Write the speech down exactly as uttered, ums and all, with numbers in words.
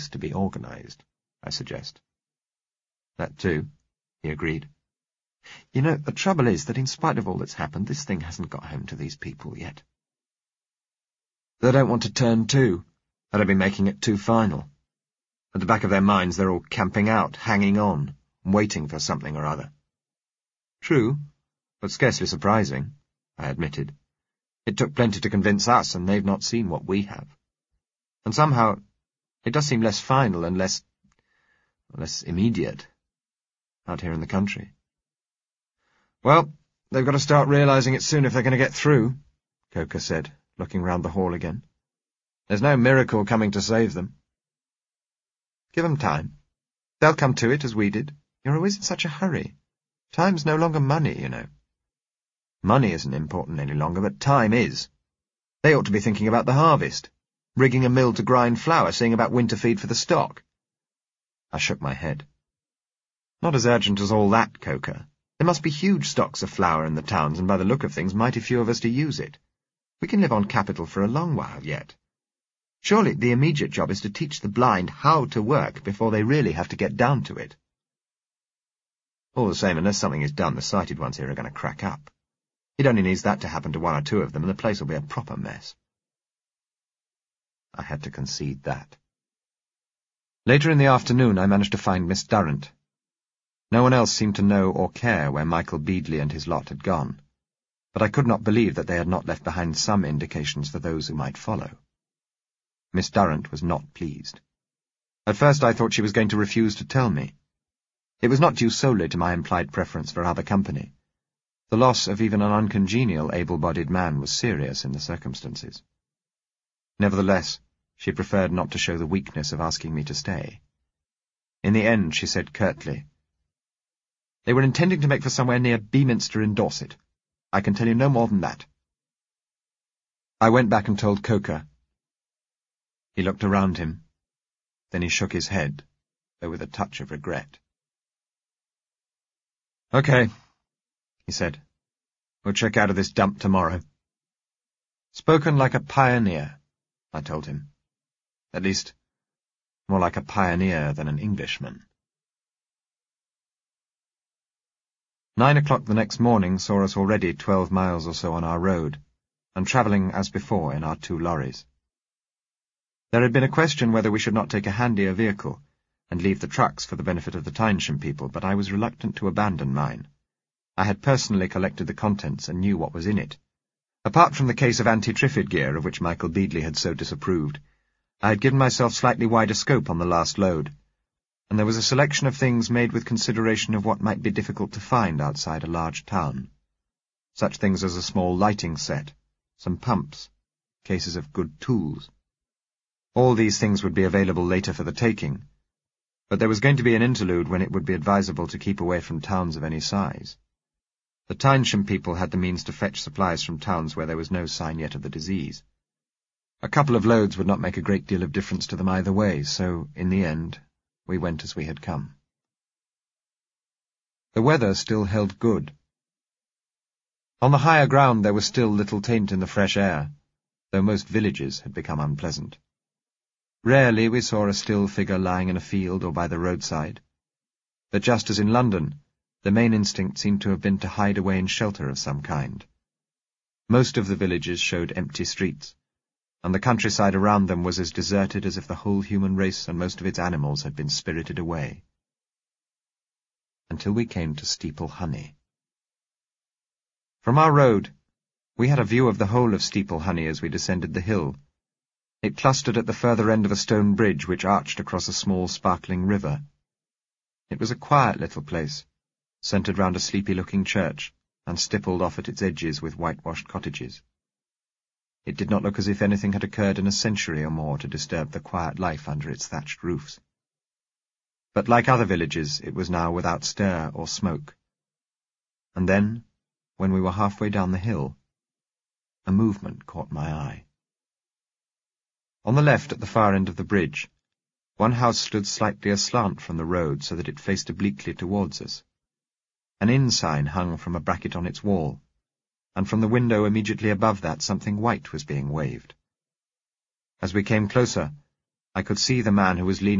to be organized, I suggest. That too, he agreed. You know, the trouble is that in spite of all that's happened, this thing hasn't got home to these people yet. They don't want to turn to. That'd be making it too final. At the back of their minds, they're all camping out, hanging on, waiting for something or other. True, but scarcely surprising, I admitted. It took plenty to convince us, and they've not seen what we have. And somehow, it does seem less final and less... less immediate out here in the country. Well, they've got to start realizing it soon if they're going to get through, Coker said, looking round the hall again. There's no miracle coming to save them. Give them time. They'll come to it as we did. You're always in such a hurry. Time's no longer money, you know. Money isn't important any longer, but time is. They ought to be thinking about the harvest, rigging a mill to grind flour, seeing about winter feed for the stock. I shook my head. Not as urgent as all that, Coker. There must be huge stocks of flour in the towns, and by the look of things, mighty few of us to use it. We can live on capital for a long while yet. Surely the immediate job is to teach the blind how to work before they really have to get down to it. All the same, unless something is done, the sighted ones here are going to crack up. It only needs that to happen to one or two of them, and the place will be a proper mess. I had to concede that. Later in the afternoon, I managed to find Miss Durrant. No one else seemed to know or care where Michael Beadley and his lot had gone, but I could not believe that they had not left behind some indications for those who might follow. Miss Durrant was not pleased. At first I thought she was going to refuse to tell me. It was not due solely to my implied preference for other company. The loss of even an uncongenial, able-bodied man was serious in the circumstances. Nevertheless, she preferred not to show the weakness of asking me to stay. In the end, she said curtly, "They were intending to make for somewhere near Beaminster in Dorset. I can tell you no more than that." I went back and told Coker. He looked around him. Then he shook his head, though with a touch of regret. "Okay," he said. "We'll check out of this dump tomorrow." Spoken like a pioneer, I told him. At least, more like a pioneer than an Englishman. Nine o'clock the next morning saw us already twelve miles or so on our road, and travelling as before in our two lorries. There had been a question whether we should not take a handier vehicle and leave the trucks for the benefit of the Tynesham people, but I was reluctant to abandon mine. I had personally collected the contents and knew what was in it. Apart from the case of anti-Triffid gear of which Michael Beadley had so disapproved, I had given myself slightly wider scope on the last load, and there was a selection of things made with consideration of what might be difficult to find outside a large town. Such things as a small lighting set, some pumps, cases of good tools. All these things would be available later for the taking, but there was going to be an interlude when it would be advisable to keep away from towns of any size. The Tynesham people had the means to fetch supplies from towns where there was no sign yet of the disease. A couple of loads would not make a great deal of difference to them either way, so, in the end, we went as we had come. The weather still held good. On the higher ground there was still little taint in the fresh air, though most villages had become unpleasant. Rarely we saw a still figure lying in a field or by the roadside, but just as in London, the main instinct seemed to have been to hide away in shelter of some kind. Most of the villages showed empty streets, and the countryside around them was as deserted as if the whole human race and most of its animals had been spirited away. Until we came to Steeple Honey. From our road, we had a view of the whole of Steeple Honey as we descended the hill. It clustered at the further end of a stone bridge which arched across a small sparkling river. It was a quiet little place, centred round a sleepy-looking church, and stippled off at its edges with whitewashed cottages. It did not look as if anything had occurred in a century or more to disturb the quiet life under its thatched roofs. But like other villages, it was now without stir or smoke. And then, when we were halfway down the hill, a movement caught my eye. On the left, at the far end of the bridge, one house stood slightly aslant from the road so that it faced obliquely towards us. An inn sign hung from a bracket on its wall, and from the window immediately above that something white was being waved. As we came closer, I could see the man who was leaning